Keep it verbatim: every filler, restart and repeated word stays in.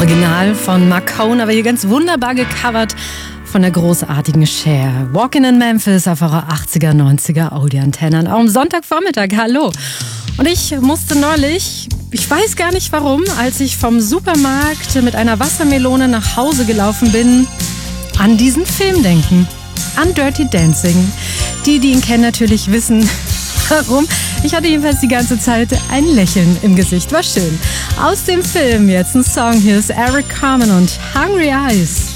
Original von Marc Cohn, aber hier ganz wunderbar gecovert von der großartigen Cher. Walking in Memphis auf eurer achtziger, neunziger Audi-Antennen. Auch am Sonntagvormittag, hallo. Und ich musste neulich, ich weiß gar nicht warum, als ich vom Supermarkt mit einer Wassermelone nach Hause gelaufen bin, an diesen Film denken. An Dirty Dancing. Die, die ihn kennen, natürlich wissen, warum. Ich hatte jedenfalls die ganze Zeit ein Lächeln im Gesicht. War schön. Aus dem Film jetzt ein Song. Hier ist Eric Carmen und Hungry Eyes.